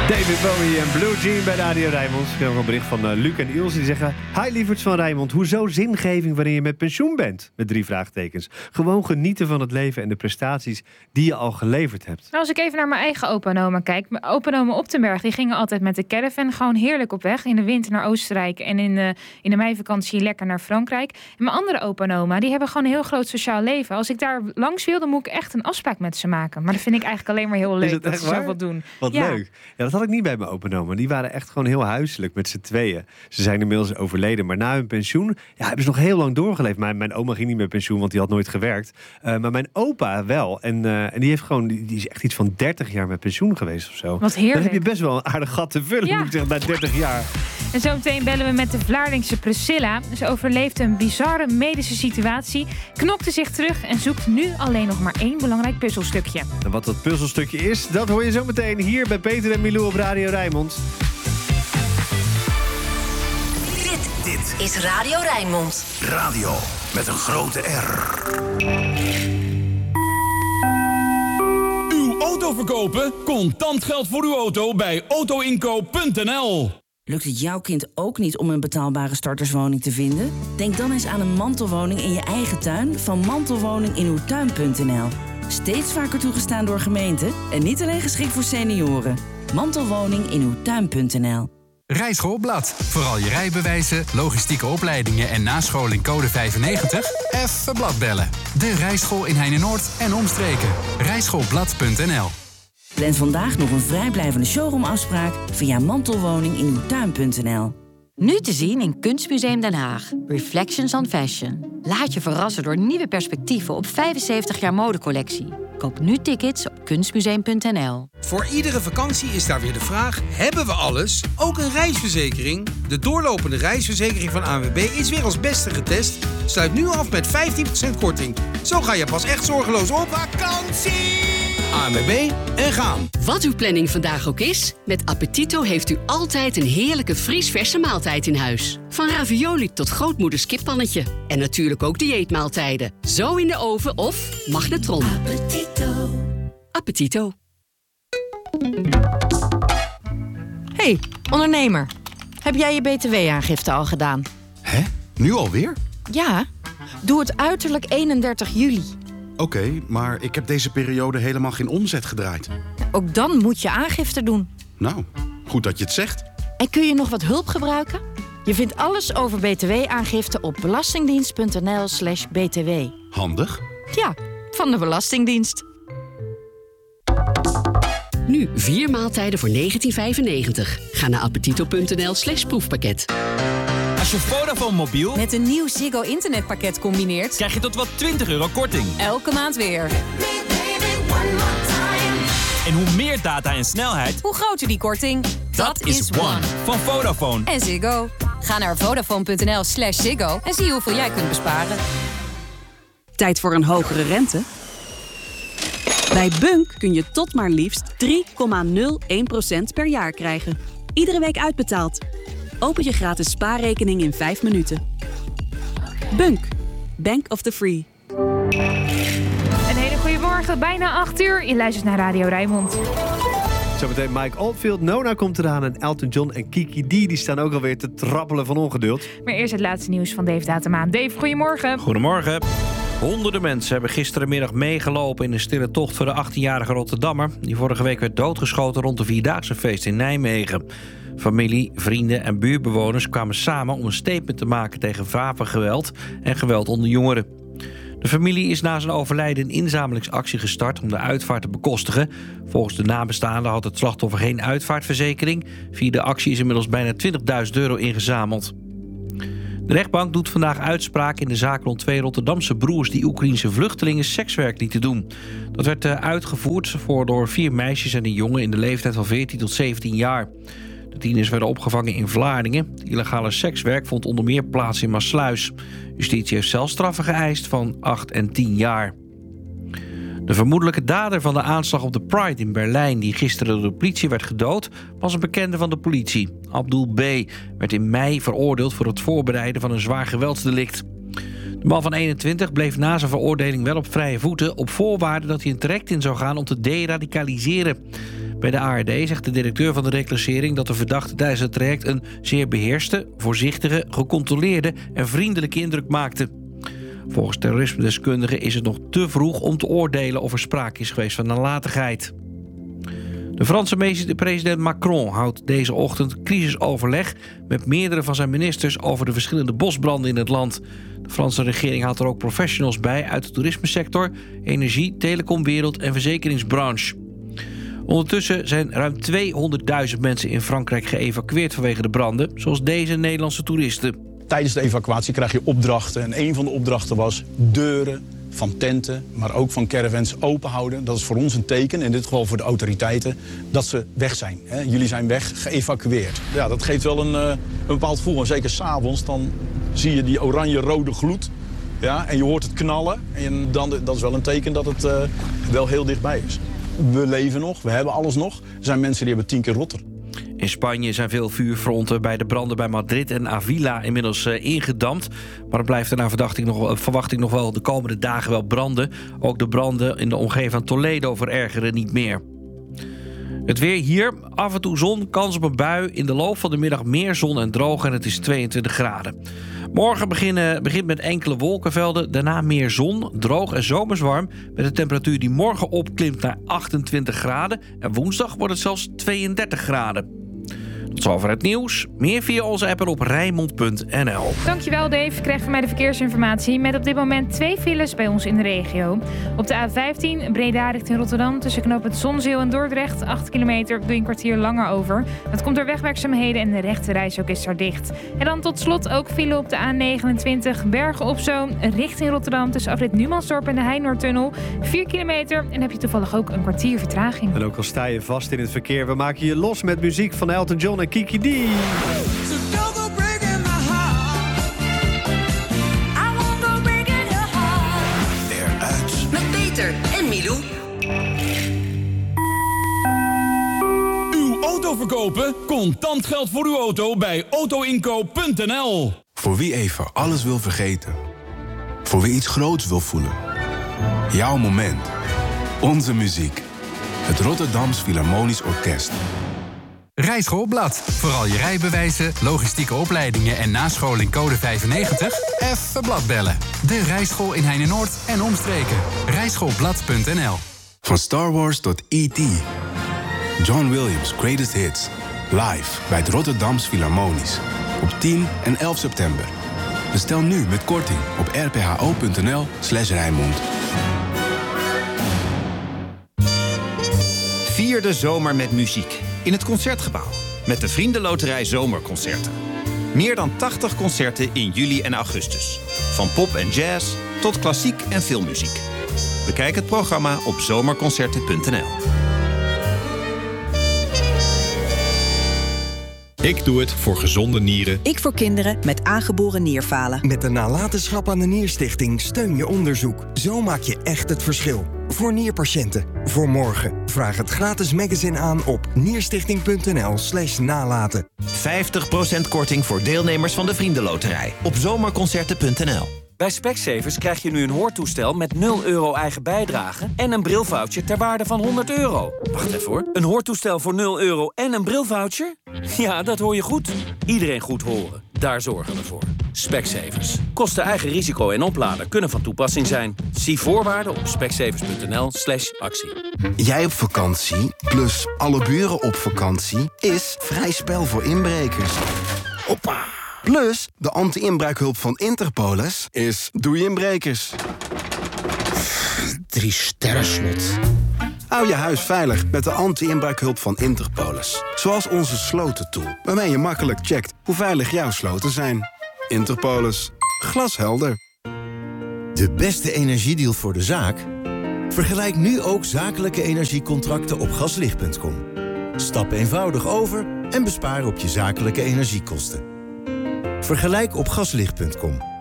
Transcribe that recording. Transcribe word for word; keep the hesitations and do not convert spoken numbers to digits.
David Bowie en Blue Jean bij Radio Rijnmond. Ik heb nog een bericht van uh, Luc en Ilse die zeggen... Hi lieverds van Rijnmond, hoezo zingeving wanneer je met pensioen bent? Met drie vraagtekens. Gewoon genieten van het leven en de prestaties die je al geleverd hebt. Nou, als ik even naar mijn eigen opa en oma kijk. Mijn opa en oma op den Berg, die gingen altijd met de caravan gewoon heerlijk op weg. In de winter naar Oostenrijk en in de, in de meivakantie lekker naar Frankrijk. En mijn andere opa en oma, die hebben gewoon een heel groot sociaal leven. Als ik daar langs wil, dan moet ik echt een afspraak met ze maken. Maar dat vind ik eigenlijk alleen maar heel leuk dat ze zoveel doen. Wat ja. leuk. Ja, dat had ik niet bij mijn opa en oma. Die waren echt gewoon heel huiselijk met z'n tweeën. Ze zijn inmiddels overleden, maar na hun pensioen ja, hebben ze nog heel lang doorgeleefd. Mijn, mijn oma ging niet met pensioen, want die had nooit gewerkt. Uh, maar mijn opa wel. En, uh, en die heeft gewoon, die, die is echt iets van dertig jaar met pensioen geweest of zo. Wat heerlijk. Dan heb je best wel een aardig gat te vullen, ja. moet ik zeggen, na dertig jaar. En zometeen bellen we met de Vlaardingse Priscilla. Ze overleefde een bizarre medische situatie, knokte zich terug en zoekt nu alleen nog maar één belangrijk puzzelstukje. En wat dat puzzelstukje is, dat hoor je zo meteen hier bij Peter en Milou op Radio Rijnmond. Dit, dit is Radio Rijnmond. Radio met een grote R. Uw auto verkopen? Contant geld voor uw auto bij autoinkoop punt n l. Lukt het jouw kind ook niet om een betaalbare starterswoning te vinden? Denk dan eens aan een mantelwoning in je eigen tuin van mantelwoning in uw tuin punt n l. Steeds vaker toegestaan door gemeenten en niet alleen geschikt voor senioren. Mantelwoning in uw tuin punt n l. Rijschoolblad. Vooral je rijbewijzen, logistieke opleidingen en nascholing code vijfennegentig? Even bladbellen. De Rijschool in Heine-Noord en omstreken. rijschoolblad punt n l. Plan vandaag nog een vrijblijvende showroomafspraak via mantelwoning in uw tuin punt n l. Nu te zien in Kunstmuseum Den Haag. Reflections on Fashion. Laat je verrassen door nieuwe perspectieven op vijfenzeventig jaar modecollectie. Koop nu tickets op kunstmuseum punt n l. Voor iedere vakantie is daar weer de vraag: hebben we alles? Ook een reisverzekering? De doorlopende reisverzekering van A N W B is weer als beste getest. Sluit nu af met vijftien procent korting. Zo ga je pas echt zorgeloos op vakantie. A N W B en gaan. Wat uw planning vandaag ook is, met Appetito heeft u altijd een heerlijke vriesverse maaltijd in huis. Van ravioli tot grootmoeders kippannetje. En natuurlijk ook dieetmaaltijden. Zo in de oven of magnetron. Appetito. Appetito. Hey, ondernemer. Heb jij je B T W-aangifte al gedaan? Hè? Nu alweer? Ja. Doe het uiterlijk eenendertig juli. Oké, okay, maar ik heb deze periode helemaal geen omzet gedraaid. Ook dan moet je aangifte doen. Nou, goed dat je het zegt. En kun je nog wat hulp gebruiken? Je vindt alles over B T W-aangifte op belastingdienst punt n l slash b t w. Handig? Ja, van de Belastingdienst. Nu vier maaltijden voor negentien vijfennegentig. Ga naar appetito punt n l slash proefpakket. Als je Vodafone mobiel met een nieuw Ziggo internetpakket combineert, krijg je tot wel twintig euro korting. Elke maand weer. En hoe meer data en snelheid, hoe groter die korting. Dat, Dat is One van Vodafone. En Ziggo. Ga naar vodafone punt n l slash Ziggo en zie hoeveel jij kunt besparen. Tijd voor een hogere rente? Bij Bunk kun je tot maar liefst drie komma nul één procent per jaar krijgen. Iedere week uitbetaald. Open je gratis spaarrekening in vijf minuten. Bunk. Bank of the Free. Een hele goede morgen, bijna acht uur. Je luistert naar Radio Rijnmond. Zometeen Mike Oldfield, Nona komt eraan en Elton John en Kiki D die staan ook alweer te trappelen van ongeduld. Maar eerst het laatste nieuws van Dave Datema. Dave, goedemorgen. Goedemorgen. Honderden mensen hebben gisterenmiddag meegelopen in een stille tocht voor de achttienjarige Rotterdammer, die vorige week werd doodgeschoten rond de Vierdaagse feest in Nijmegen. Familie, vrienden en buurtbewoners kwamen samen om een statement te maken tegen wapengeweld en geweld onder jongeren. De familie is na zijn overlijden een inzamelingsactie gestart om de uitvaart te bekostigen. Volgens de nabestaanden had het slachtoffer geen uitvaartverzekering. Via de actie is inmiddels bijna twintigduizend euro ingezameld. De rechtbank doet vandaag uitspraak in de zaak rond twee Rotterdamse broers die Oekraïense vluchtelingen sekswerk lieten doen. Dat werd uitgevoerd voor door vier meisjes en een jongen in de leeftijd van veertien tot zeventien jaar. De tieners werden opgevangen in Vlaardingen. Het illegale sekswerk vond onder meer plaats in Maassluis. Justitie heeft celstraffen geëist van acht en tien jaar. De vermoedelijke dader van de aanslag op de Pride in Berlijn, die gisteren door de politie werd gedood, was een bekende van de politie. Abdul B. werd in mei veroordeeld voor het voorbereiden van een zwaar geweldsdelict. De man van eenentwintig bleef na zijn veroordeling wel op vrije voeten, op voorwaarde dat hij een traject in zou gaan om te deradicaliseren. Bij de A R D zegt de directeur van de reclassering dat de verdachte tijdens het traject een zeer beheerste, voorzichtige, gecontroleerde en vriendelijke indruk maakte. Volgens terrorisme-deskundigen is het nog te vroeg om te oordelen of er sprake is geweest van nalatigheid. De Franse president Macron houdt deze ochtend crisisoverleg met meerdere van zijn ministers over de verschillende bosbranden in het land. De Franse regering haalt er ook professionals bij uit de toerismesector, energie, telecomwereld en verzekeringsbranche. Ondertussen zijn ruim tweehonderdduizend mensen in Frankrijk geëvacueerd vanwege de branden, zoals deze Nederlandse toeristen. Tijdens de evacuatie krijg je opdrachten en een van de opdrachten was deuren van tenten, maar ook van caravans open houden. Dat is voor ons een teken, in dit geval voor de autoriteiten, dat ze weg zijn. Hè? Jullie zijn weg, geëvacueerd. Ja, dat geeft wel een, uh, een bepaald gevoel. En zeker 's avonds, dan zie je die oranje-rode gloed. Ja, en je hoort het knallen. En dan, dat is wel een teken dat het uh, wel heel dichtbij is. We leven nog, we hebben alles nog. Er zijn mensen die hebben tien keer rotter. In Spanje zijn veel vuurfronten bij de branden bij Madrid en Avila inmiddels uh, ingedampt. Maar het blijft er naar verwachting nog, verwachting nog wel de komende dagen wel branden. Ook de branden in de omgeving van Toledo verergeren niet meer. Het weer hier, af en toe zon, kans op een bui. In de loop van de middag meer zon en droog en het is tweeëntwintig graden. Morgen beginnen, begint met enkele wolkenvelden, daarna meer zon, droog en zomerswarm. Met een temperatuur die morgen opklimt naar achtentwintig graden. En woensdag wordt het zelfs tweeëndertig graden. Tot zover het nieuws. Meer via onze app en op Rijnmond punt n l. Dankjewel Dave. Krijg van mij de verkeersinformatie met op dit moment twee files bij ons in de regio. Op de A vijftien Breda richting Rotterdam tussen knooppunt Zonzeel en Dordrecht. acht kilometer, doe je een kwartier langer over. Dat komt door wegwerkzaamheden en de rechte reishok is daar dicht. En dan tot slot ook file op de A negenentwintig Bergen op Zoom richting Rotterdam tussen afrit Numansdorp en de Heinoordtunnel. vier kilometer en heb je toevallig ook een kwartier vertraging. En ook al sta je vast in het verkeer, we maken je los met muziek van Elton John en Kiki D. Eruit. Met Peter en Milou. Uw auto verkopen? Contant geld voor uw auto bij auto inkoop punt n l. Voor wie even alles wil vergeten. Voor wie iets groots wil voelen. Jouw moment. Onze muziek. Het Rotterdams Philharmonisch Orkest. Rijschoolblad. Vooral je rijbewijzen, logistieke opleidingen en nascholing code vijfennegentig? Even blad bellen. De Rijschool in Heinenoord en omstreken. rijschoolblad punt n l. Van Star Wars tot E T John Williams' Greatest Hits. Live bij het Rotterdams Philharmonisch. Op tien en elf september. Bestel nu met korting op r p h o punt n l slash Rijnmond. Vier de zomer met muziek. In het Concertgebouw. Met de Vriendenloterij Zomerconcerten. Meer dan tachtig concerten in juli en augustus. Van pop en jazz tot klassiek en filmmuziek. Bekijk het programma op zomerconcerten punt n l. Ik doe het voor gezonde nieren. Ik voor kinderen met aangeboren nierfalen. Met de nalatenschap aan de Nierstichting steun je onderzoek. Zo maak je echt het verschil. Voor nierpatiënten. Voor morgen. Vraag het gratis magazine aan op nierstichting punt n l slash nalaten. vijftig procent korting voor deelnemers van de Vriendenloterij. Op zomerconcerten punt n l. Bij Specsavers krijg je nu een hoortoestel met nul euro eigen bijdrage en een brilvoucher ter waarde van honderd euro. Wacht even hoor. Een hoortoestel voor nul euro en een brilvoucher? Ja, dat hoor je goed. Iedereen goed horen. Daar zorgen we voor. Specsavers. Kosten eigen risico en opladen kunnen van toepassing zijn. Zie voorwaarden op specsavers punt n l slash actie. Jij op vakantie, plus alle buren op vakantie, is vrij spel voor inbrekers. Hoppa! Plus, de anti-inbraakhulp van Interpolis is doei inbrekers. Drie sterren slot. Hou je huis veilig met de anti-inbraakhulp van Interpolis. Zoals onze slotentool, waarmee je makkelijk checkt hoe veilig jouw sloten zijn. Interpolis. Glashelder. De beste energiedeal voor de zaak? Vergelijk nu ook zakelijke energiecontracten op gaslicht punt com. Stap eenvoudig over en bespaar op je zakelijke energiekosten. Vergelijk op gaslicht punt com.